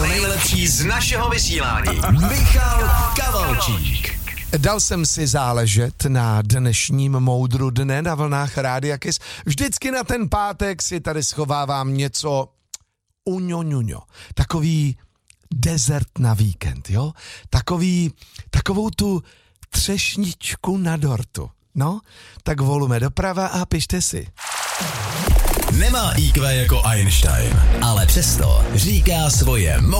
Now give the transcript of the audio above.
to nejlepší z našeho vysílání. Michal Kavalčík. Dal jsem si záležet na dnešním moudru dne na vlnách Rádia Kiss. Vždycky na ten pátek si tady schovávám něco uňoňuňo. Takový dezert na víkend, jo? Takovou tu třešničku na dortu. No, tak volume doprava a pište si. Nemá IQ jako Einstein, ale přesto říká svoje